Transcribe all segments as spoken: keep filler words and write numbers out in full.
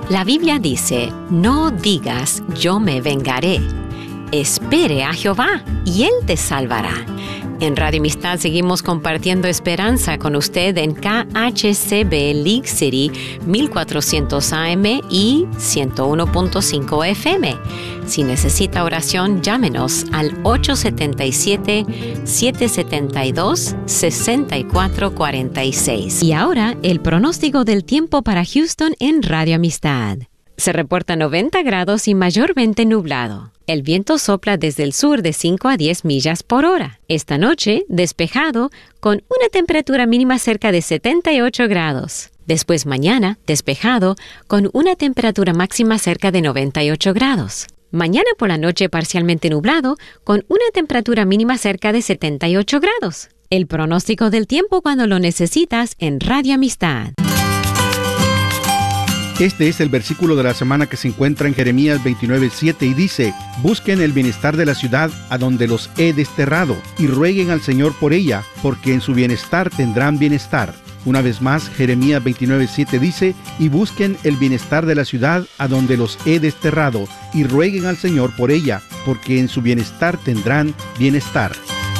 La Biblia dice, no digas, yo me vengaré. Espere a Jehová, y Él te salvará. En Radio Amistad seguimos compartiendo esperanza con usted en K H C B League City mil cuatrocientos A M y ciento uno punto cinco F M. Si necesita oración, llámenos al ocho siete siete, siete siete dos, seis cuatro cuatro seis. Y ahora, el pronóstico del tiempo para Houston en Radio Amistad. Se reporta noventa grados y mayormente nublado. El viento sopla desde el sur de cinco a diez millas por hora. Esta noche, despejado, con una temperatura mínima cerca de setenta y ocho grados. Después mañana, despejado, con una temperatura máxima cerca de noventa y ocho grados. Mañana por la noche parcialmente nublado, con una temperatura mínima cerca de setenta y ocho grados. El pronóstico del tiempo cuando lo necesitas en Radio Amistad. Este es el versículo de la semana que se encuentra en Jeremías veintinueve siete y dice: busquen el bienestar de la ciudad a donde los he desterrado y rueguen al Señor por ella, porque en su bienestar tendrán bienestar. Una vez más, Jeremías veintinueve siete dice: y busquen el bienestar de la ciudad a donde los he desterrado y rueguen al Señor por ella, porque en su bienestar tendrán bienestar.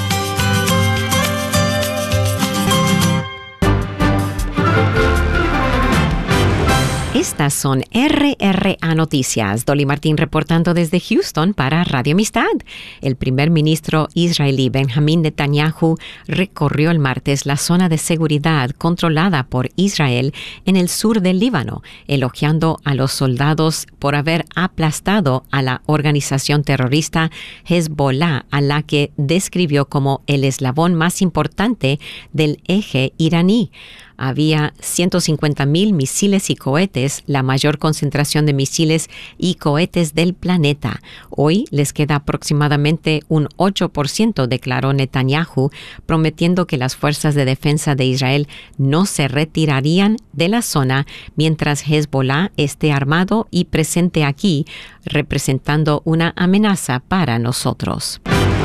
Estas son R R A Noticias. Dolly Martín reportando desde Houston para Radio Amistad. El primer ministro israelí Benjamín Netanyahu recorrió el martes la zona de seguridad controlada por Israel en el sur del Líbano, elogiando a los soldados por haber aplastado a la organización terrorista Hezbollah, a la que describió como el eslabón más importante del eje iraní. Había ciento cincuenta mil misiles y cohetes, la mayor concentración de misiles y cohetes del planeta. Hoy les queda aproximadamente un ocho por ciento, declaró Netanyahu, prometiendo que las fuerzas de defensa de Israel no se retirarían de la zona mientras Hezbollah esté armado y presente aquí, representando una amenaza para nosotros.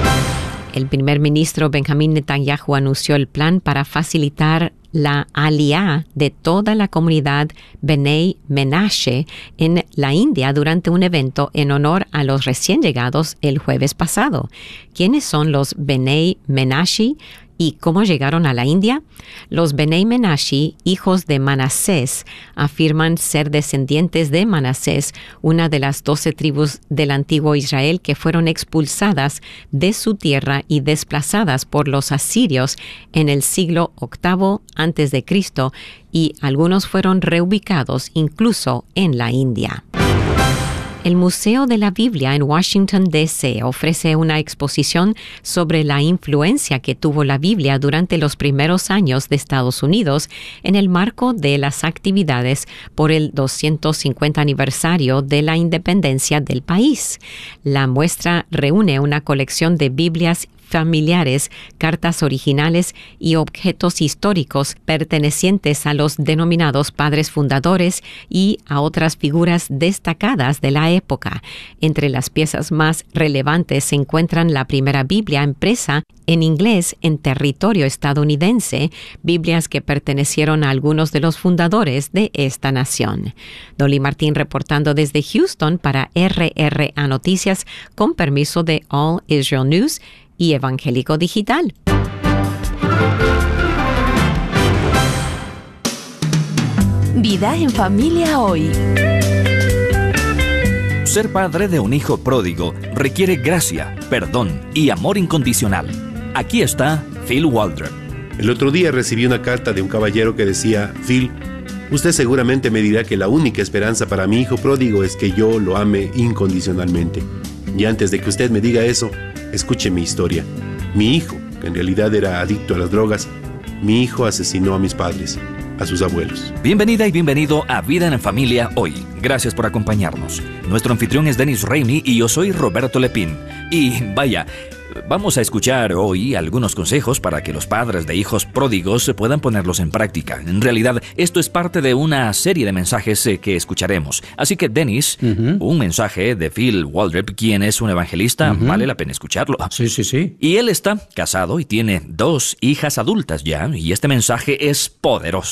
El primer ministro Benjamín Netanyahu anunció el plan para facilitar la aliyá de toda la comunidad Bnei Menashe en la India durante un evento en honor a los recién llegados el jueves pasado. ¿Quiénes son los Bnei Menashe y cómo llegaron a la India? Los Bnei Menashe, hijos de Manasés, afirman ser descendientes de Manasés, una de las doce tribus del antiguo Israel que fueron expulsadas de su tierra y desplazadas por los asirios en el siglo octavo antes de Cristo, y algunos fueron reubicados incluso en la India. El Museo de la Biblia en Washington, D C ofrece una exposición sobre la influencia que tuvo la Biblia durante los primeros años de Estados Unidos en el marco de las actividades por el doscientos cincuenta aniversario de la independencia del país. La muestra reúne una colección de Biblias familiares, cartas originales y objetos históricos pertenecientes a los denominados padres fundadores y a otras figuras destacadas de la época. Entre las piezas más relevantes se encuentran la primera Biblia impresa en inglés en territorio estadounidense, Biblias que pertenecieron a algunos de los fundadores de esta nación. Dolly Martín reportando desde Houston para R R A Noticias con permiso de All Israel News y Evangélico Digital. Vida en familia hoy. Ser padre de un hijo pródigo requiere gracia, perdón y amor incondicional. Aquí está Phil Waldrop. El otro día recibí una carta de un caballero que decía: Phil, usted seguramente me dirá que la única esperanza para mi hijo pródigo es que yo lo ame incondicionalmente. Y antes de que usted me diga eso, escuche mi historia. Mi hijo, que en realidad era adicto a las drogas, mi hijo asesinó a mis padres, a sus abuelos. Bienvenida y bienvenido a Vida en Familia hoy. Gracias por acompañarnos. Nuestro anfitrión es Dennis Rainey y yo soy Roberto Lepín. Y vaya, vamos a escuchar hoy algunos consejos para que los padres de hijos pródigos puedan ponerlos en práctica. En realidad, esto es parte de una serie de mensajes que escucharemos. Así que, Dennis, uh-huh. un mensaje de Phil Waldrop, quien es un evangelista, uh-huh. vale la pena escucharlo. Sí, sí, sí. Y él está casado y tiene dos hijas adultas ya, y este mensaje es poderoso.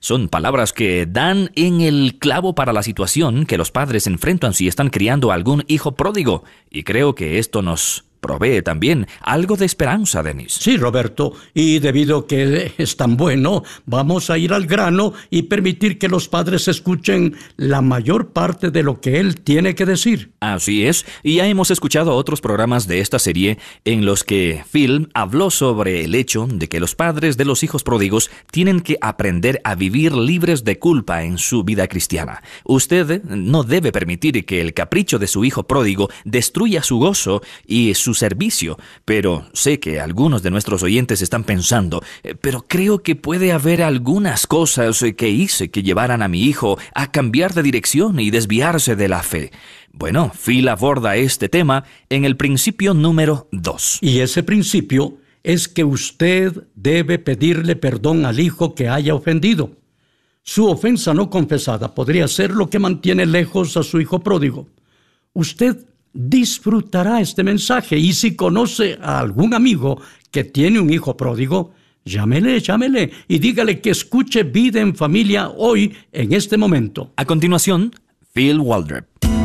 Son palabras que dan en el clavo para la situación que los padres enfrentan si están criando a algún hijo pródigo. Y creo que esto nos provee también algo de esperanza, Denis. Sí, Roberto, y debido a que es tan bueno, vamos a ir al grano y permitir que los padres escuchen la mayor parte de lo que él tiene que decir. Así es, y ya hemos escuchado otros programas de esta serie en los que Phil habló sobre el hecho de que los padres de los hijos pródigos tienen que aprender a vivir libres de culpa en su vida cristiana. Usted no debe permitir que el capricho de su hijo pródigo destruya su gozo y su servicio, pero sé que algunos de nuestros oyentes están pensando, pero creo que puede haber algunas cosas que hice que llevaran a mi hijo a cambiar de dirección y desviarse de la fe. Bueno, Phil aborda este tema en el principio número dos. Y ese principio es que usted debe pedirle perdón al hijo que haya ofendido. Su ofensa no confesada podría ser lo que mantiene lejos a su hijo pródigo. Usted disfrutará este mensaje, y si conoce a algún amigo que tiene un hijo pródigo, llámele, llámele y dígale que escuche Vida en Familia hoy en este momento. A continuación, Phil Waldrep.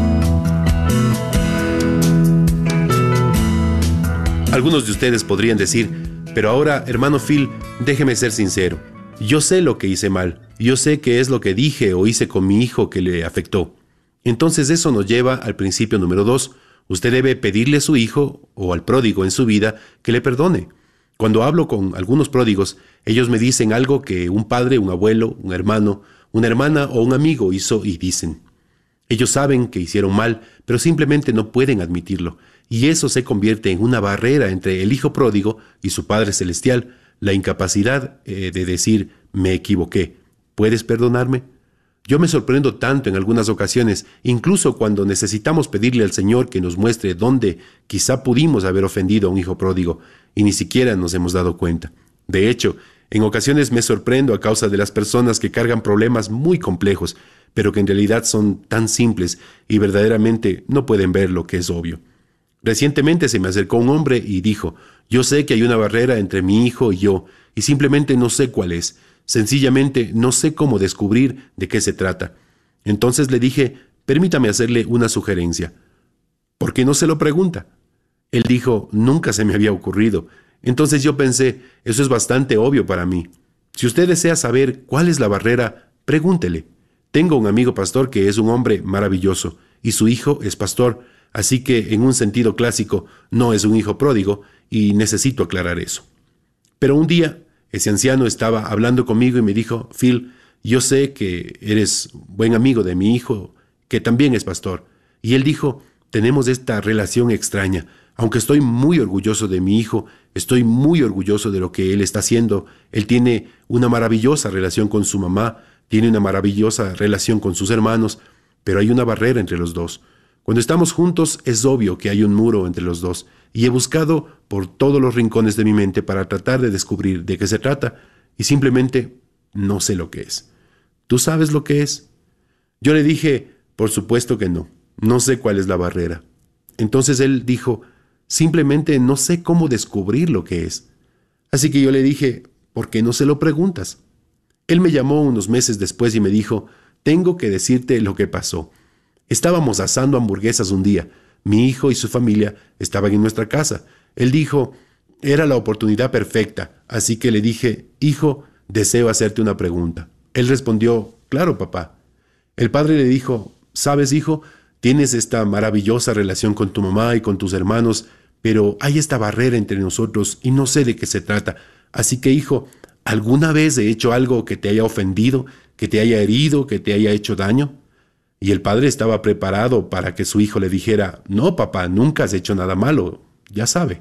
Algunos de ustedes podrían decir, pero ahora, hermano Phil, déjeme ser sincero. Yo sé lo que hice mal. Yo sé qué es lo que dije o hice con mi hijo que le afectó. Entonces eso nos lleva al principio número dos. Usted debe pedirle a su hijo o al pródigo en su vida que le perdone. Cuando hablo con algunos pródigos, ellos me dicen algo que un padre, un abuelo, un hermano, una hermana o un amigo hizo y dicen. Ellos saben que hicieron mal, pero simplemente no pueden admitirlo. Y eso se convierte en una barrera entre el hijo pródigo y su Padre Celestial, la incapacidad eh, de decir, me equivoqué. ¿Puedes perdonarme? Yo me sorprendo tanto en algunas ocasiones, incluso cuando necesitamos pedirle al Señor que nos muestre dónde quizá pudimos haber ofendido a un hijo pródigo y ni siquiera nos hemos dado cuenta. De hecho, en ocasiones me sorprendo a causa de las personas que cargan problemas muy complejos, pero que en realidad son tan simples y verdaderamente no pueden ver lo que es obvio. Recientemente se me acercó un hombre y dijo, yo sé que hay una barrera entre mi hijo y yo, y simplemente no sé cuál es. Sencillamente no sé cómo descubrir de qué se trata. Entonces le dije, permítame hacerle una sugerencia. ¿Por qué no se lo pregunta? Él dijo, nunca se me había ocurrido. Entonces yo pensé, eso es bastante obvio para mí. Si usted desea saber cuál es la barrera, pregúntele. Tengo un amigo pastor que es un hombre maravilloso, y su hijo es pastor, así que en un sentido clásico no es un hijo pródigo, y necesito aclarar eso. Pero un día, ese anciano estaba hablando conmigo y me dijo, Phil, yo sé que eres buen amigo de mi hijo, que también es pastor. Y él dijo, tenemos esta relación extraña. Aunque estoy muy orgulloso de mi hijo, estoy muy orgulloso de lo que él está haciendo. Él tiene una maravillosa relación con su mamá, tiene una maravillosa relación con sus hermanos, pero hay una barrera entre los dos. Cuando estamos juntos es obvio que hay un muro entre los dos, y he buscado por todos los rincones de mi mente para tratar de descubrir de qué se trata, y simplemente no sé lo que es. ¿Tú sabes lo que es? Yo le dije, por supuesto que no, no sé cuál es la barrera. Entonces él dijo, simplemente no sé cómo descubrir lo que es. Así que yo le dije, ¿por qué no se lo preguntas? Él me llamó unos meses después y me dijo, tengo que decirte lo que pasó. Estábamos asando hamburguesas un día. Mi hijo y su familia estaban en nuestra casa. Él dijo, era la oportunidad perfecta. Así que le dije, hijo, deseo hacerte una pregunta. Él respondió, claro, papá. El padre le dijo, ¿sabes, hijo? Tienes esta maravillosa relación con tu mamá y con tus hermanos, pero hay esta barrera entre nosotros y no sé de qué se trata. Así que, hijo, ¿alguna vez he hecho algo que te haya ofendido, que te haya herido, que te haya hecho daño? Y el padre estaba preparado para que su hijo le dijera, no, papá, nunca has hecho nada malo, ya sabe.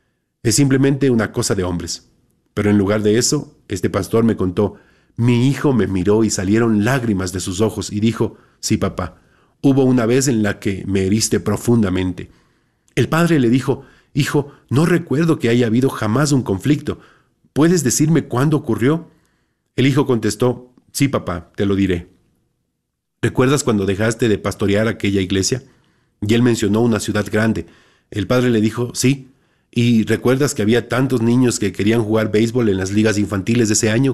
Es simplemente una cosa de hombres. Pero en lugar de eso, este pastor me contó, mi hijo me miró y salieron lágrimas de sus ojos y dijo, sí, papá, hubo una vez en la que me heriste profundamente. El padre le dijo, hijo, no recuerdo que haya habido jamás un conflicto. ¿Puedes decirme cuándo ocurrió? El hijo contestó, sí, papá, te lo diré. ¿Recuerdas cuando dejaste de pastorear aquella iglesia? Y él mencionó una ciudad grande. El padre le dijo, sí. ¿Y recuerdas que había tantos niños que querían jugar béisbol en las ligas infantiles de ese año?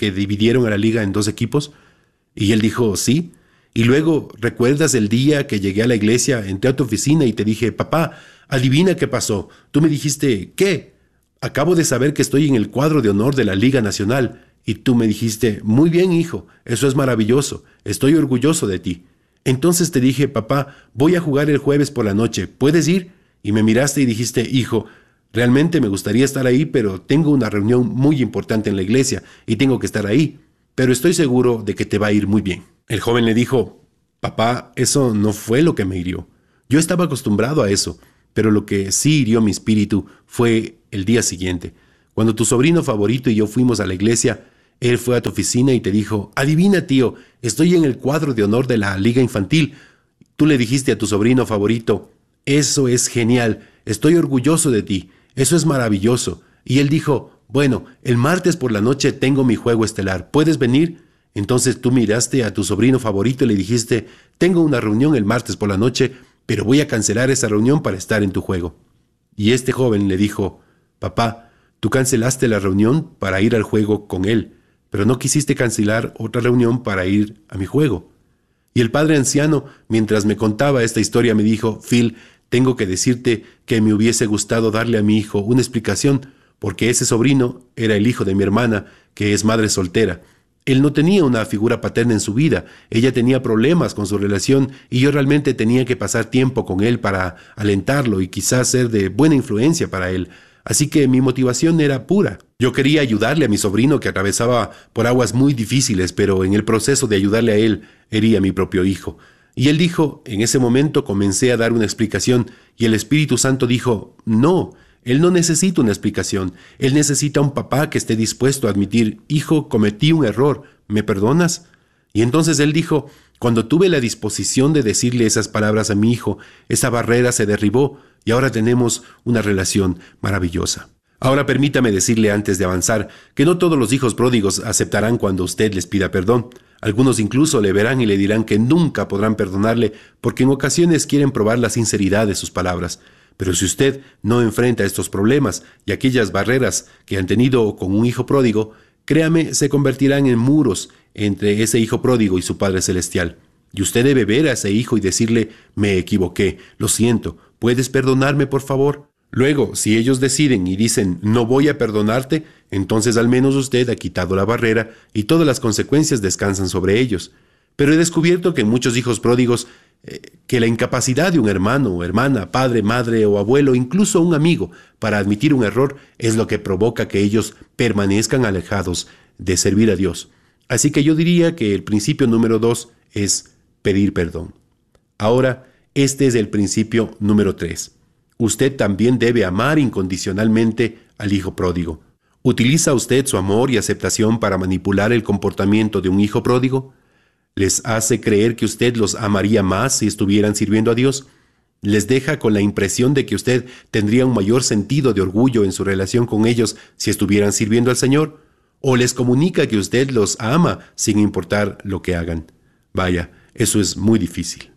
que dividieron a la liga en dos equipos? Y él dijo, sí. Y luego, ¿recuerdas el día que llegué a la iglesia, entré a tu oficina y te dije, papá, adivina qué pasó? Tú me dijiste, ¿qué? Acabo de saber que estoy en el cuadro de honor de la Liga Nacional. Y tú me dijiste, muy bien, hijo, eso es maravilloso, estoy orgulloso de ti. Entonces te dije, papá, voy a jugar el jueves por la noche, ¿puedes ir? Y me miraste y dijiste, hijo, realmente me gustaría estar ahí, pero tengo una reunión muy importante en la iglesia y tengo que estar ahí, pero estoy seguro de que te va a ir muy bien. El joven le dijo, papá, eso no fue lo que me hirió. Yo estaba acostumbrado a eso, pero lo que sí hirió mi espíritu fue el día siguiente. Cuando tu sobrino favorito y yo fuimos a la iglesia, él fue a tu oficina y te dijo, adivina, tío, estoy en el cuadro de honor de la Liga Infantil. Tú le dijiste a tu sobrino favorito, eso es genial, estoy orgulloso de ti, eso es maravilloso. Y él dijo, bueno, el martes por la noche tengo mi juego estelar, ¿puedes venir? Entonces tú miraste a tu sobrino favorito y le dijiste, tengo una reunión el martes por la noche, pero voy a cancelar esa reunión para estar en tu juego. Y este joven le dijo, papá, tú cancelaste la reunión para ir al juego con él, pero no quisiste cancelar otra reunión para ir a mi juego. Y el padre anciano, mientras me contaba esta historia, me dijo, Phil, tengo que decirte que me hubiese gustado darle a mi hijo una explicación, porque ese sobrino era el hijo de mi hermana, que es madre soltera. Él no tenía una figura paterna en su vida, ella tenía problemas con su relación y yo realmente tenía que pasar tiempo con él para alentarlo y quizás ser de buena influencia para él. Así que mi motivación era pura. Yo quería ayudarle a mi sobrino que atravesaba por aguas muy difíciles, pero en el proceso de ayudarle a él, hería a mi propio hijo. Y él dijo, en ese momento comencé a dar una explicación y el Espíritu Santo dijo, no, él no necesita una explicación, él necesita un papá que esté dispuesto a admitir, hijo, cometí un error, ¿me perdonas? Y entonces él dijo, cuando tuve la disposición de decirle esas palabras a mi hijo, esa barrera se derribó y ahora tenemos una relación maravillosa. Ahora permítame decirle antes de avanzar que no todos los hijos pródigos aceptarán cuando usted les pida perdón. Algunos incluso le verán y le dirán que nunca podrán perdonarle porque en ocasiones quieren probar la sinceridad de sus palabras. Pero si usted no enfrenta estos problemas y aquellas barreras que han tenido con un hijo pródigo, créame, se convertirán en muros entre ese hijo pródigo y su Padre Celestial. Y usted debe ver a ese hijo y decirle, me equivoqué, lo siento, ¿puedes perdonarme por favor? Luego, si ellos deciden y dicen, no voy a perdonarte, entonces al menos usted ha quitado la barrera y todas las consecuencias descansan sobre ellos. Pero he descubierto que en muchos hijos pródigos, eh, que la incapacidad de un hermano o hermana, padre, madre o abuelo, incluso un amigo, para admitir un error es lo que provoca que ellos permanezcan alejados de servir a Dios. Así que yo diría que el principio número dos es pedir perdón. Ahora, este es el principio número tres. Usted también debe amar incondicionalmente al hijo pródigo. ¿Utiliza usted su amor y aceptación para manipular el comportamiento de un hijo pródigo? ¿Les hace creer que usted los amaría más si estuvieran sirviendo a Dios? ¿Les deja con la impresión de que usted tendría un mayor sentido de orgullo en su relación con ellos si estuvieran sirviendo al Señor? ¿O les comunica que usted los ama sin importar lo que hagan? Vaya, eso es muy difícil.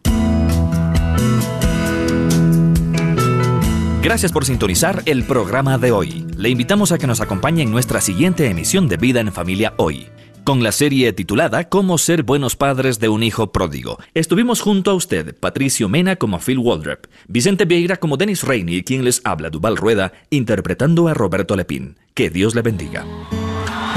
Gracias por sintonizar el programa de hoy. Le invitamos a que nos acompañe en nuestra siguiente emisión de Vida en Familia Hoy, con la serie titulada Cómo ser buenos padres de un hijo pródigo. Estuvimos junto a usted, Patricio Mena como Phil Waldrep, Vicente Vieira como Dennis Rainey, quien les habla, Duval Rueda, interpretando a Roberto Lepín. Que Dios le bendiga.